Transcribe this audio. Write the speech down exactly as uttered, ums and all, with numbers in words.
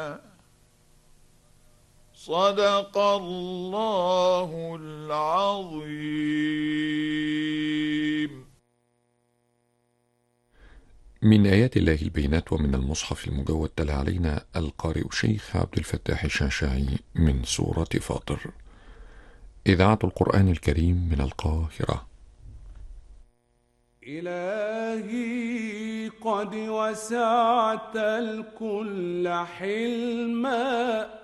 صدق الله العظيم. من آيات الله البينات ومن المصحف المجود تلا علينا القارئ شيخ عبد الفتاح الشعشاعي من سورة فاطر. إذاعة القرآن الكريم من القاهرة. إلهي قد وسعت الكل حلما